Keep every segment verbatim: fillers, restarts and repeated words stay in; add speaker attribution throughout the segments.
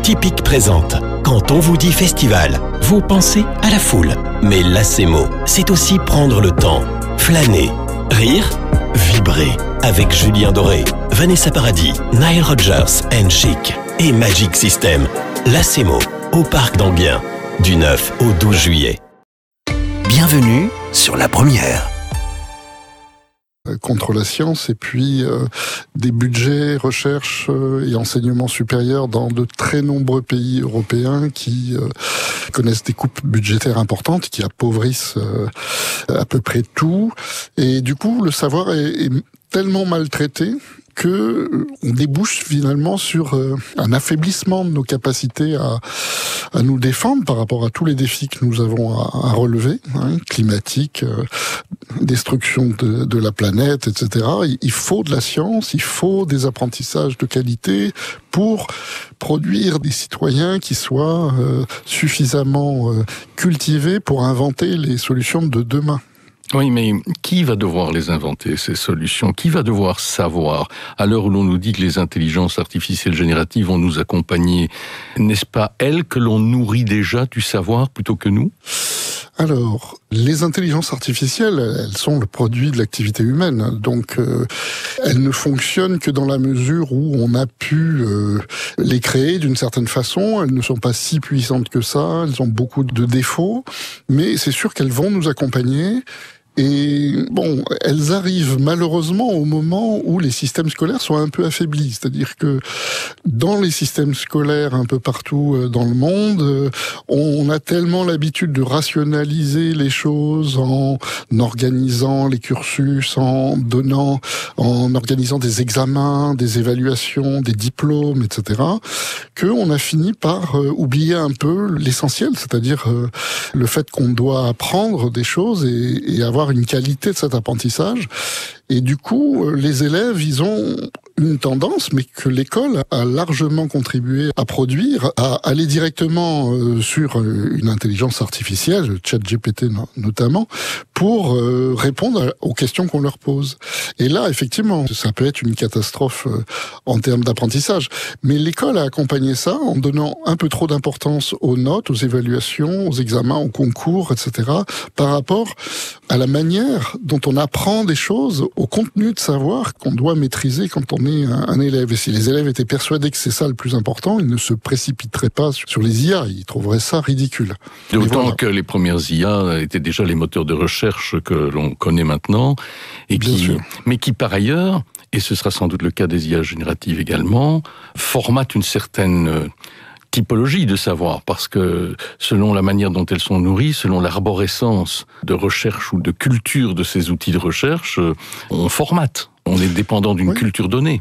Speaker 1: Typique présente. Quand on vous dit festival, vous pensez à la foule. Mais Lacemo, c'est aussi prendre le temps, flâner, rire, vibrer. Avec Julien Doré, Vanessa Paradis, Nile Rodgers and Chic et Magic System. Lacemo, au Parc d'Enghien, du neuf au douze juillet. Bienvenue sur la première.
Speaker 2: Contre la science et puis euh, des budgets recherche euh, et enseignement supérieur dans de très nombreux pays européens qui euh, connaissent des coupes budgétaires importantes, qui appauvrissent euh, à peu près tout. Et du coup, le savoir est, est tellement maltraité que on débouche finalement sur euh, un affaiblissement de nos capacités à, à nous défendre par rapport à tous les défis que nous avons à, à relever, hein, climatiques, euh, destruction de, de la planète, et cetera. Il faut de la science, il faut des apprentissages de qualité pour produire des citoyens qui soient euh, suffisamment euh, cultivés pour inventer les solutions de demain.
Speaker 3: Oui, mais qui va devoir les inventer, ces solutions? Qui va devoir savoir? À l'heure où l'on nous dit que les intelligences artificielles génératives vont nous accompagner, n'est-ce pas elles que l'on nourrit déjà du savoir plutôt que nous?
Speaker 2: Alors, les intelligences artificielles, elles sont le produit de l'activité humaine. Donc, euh, elles ne fonctionnent que dans la mesure où on a pu euh, les créer d'une certaine façon. Elles ne sont pas si puissantes que ça. Elles ont beaucoup de défauts. Mais c'est sûr qu'elles vont nous accompagner. Et bon, elles arrivent malheureusement au moment où les systèmes scolaires sont un peu affaiblis. C'est-à-dire que dans les systèmes scolaires un peu partout dans le monde, on a tellement l'habitude de rationaliser les choses en organisant les cursus, en donnant, en organisant des examens, des évaluations, des diplômes, et cetera, qu'on a fini par oublier un peu l'essentiel, c'est-à-dire le fait qu'on doit apprendre des choses et, et avoir une qualité de cet apprentissage. Et du coup, les élèves, ils ont une tendance, mais que l'école a largement contribué à produire, à aller directement sur une intelligence artificielle, ChatGPT notamment, pour répondre aux questions qu'on leur pose. Et là, effectivement, ça peut être une catastrophe en termes d'apprentissage. Mais l'école a accompagné ça en donnant un peu trop d'importance aux notes, aux évaluations, aux examens, aux concours, et cetera, par rapport à la manière dont on apprend des choses, au contenu de savoir qu'on doit maîtriser quand on est un, un élève. Et si les élèves étaient persuadés que c'est ça le plus important, ils ne se précipiteraient pas sur les I A, ils trouveraient ça ridicule.
Speaker 3: D'autant voilà. que les premières I A étaient déjà les moteurs de recherche que l'on connaît maintenant, et qui, mais qui par ailleurs, et ce sera sans doute le cas des I A génératives également, formatent une certaine typologie de savoir, parce que selon la manière dont elles sont nourries, selon l'arborescence de recherche ou de culture de ces outils de recherche, on formate. On est dépendant d'une oui. culture donnée.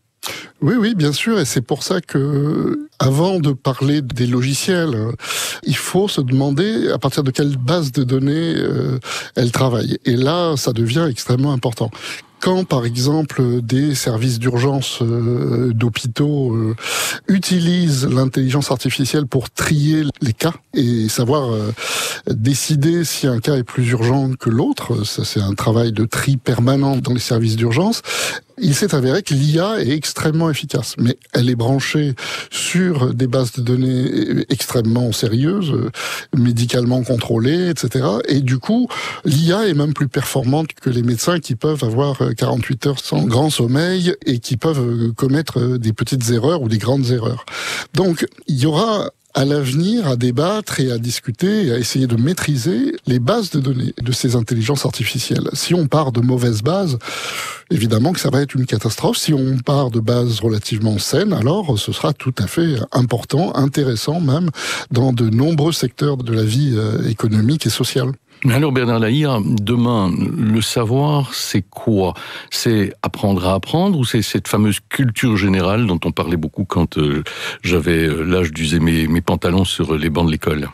Speaker 2: Oui, oui, bien sûr, et c'est pour ça que, avant de parler des logiciels, il faut se demander à partir de quelle base de données euh, elles travaillent. Et là, ça devient extrêmement important. Quand, par exemple, des services d'urgence euh, d'hôpitaux euh, utilisent l'intelligence artificielle pour trier les cas et savoir euh, décider si un cas est plus urgent que l'autre, ça c'est un travail de tri permanent dans les services d'urgence, il s'est avéré que l'I A est extrêmement efficace, mais elle est branchée sur des bases de données extrêmement sérieuses, médicalement contrôlées, et cetera. Et du coup, l'I A est même plus performante que les médecins qui peuvent avoir quarante-huit heures sans grand sommeil et qui peuvent commettre des petites erreurs ou des grandes erreurs. Donc, il y aura à l'avenir à débattre et à discuter et à essayer de maîtriser les bases de données de ces intelligences artificielles. Si on part de mauvaises bases, évidemment que ça va être une catastrophe. Si on part de bases relativement saines, alors ce sera tout à fait important, intéressant même, dans de nombreux secteurs de la vie économique et sociale.
Speaker 3: Mais alors Bernard Lahire, demain, le savoir, c'est quoi? C'est apprendre à apprendre ou c'est cette fameuse culture générale dont on parlait beaucoup quand euh, j'avais l'âge d'user mes, mes pantalons sur les bancs de l'école?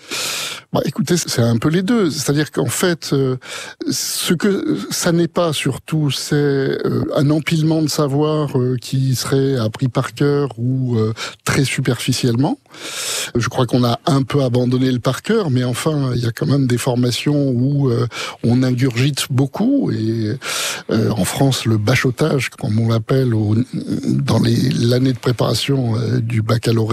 Speaker 2: Bah, écoutez, c'est un peu les deux. C'est-à-dire qu'en fait, euh, ce que ça n'est pas surtout, c'est euh, un empilement de savoir euh, qui serait appris par cœur ou euh, très superficiellement. Je crois qu'on a un peu abandonné le par cœur, mais enfin, il y a quand même des formations où euh, on ingurgite beaucoup. Et euh, en France, le bachotage, comme on l'appelle, au, dans les, l'année de préparation euh, du baccalauréat,